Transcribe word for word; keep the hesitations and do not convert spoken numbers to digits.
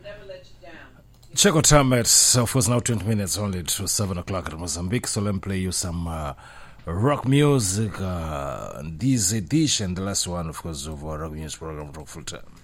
Check out time at, of course, now twenty minutes only to seven o'clock at Mozambique. So let me play you some uh, rock music. Uh, this edition, the last one, of course, of our rock music program, Rock Full Time.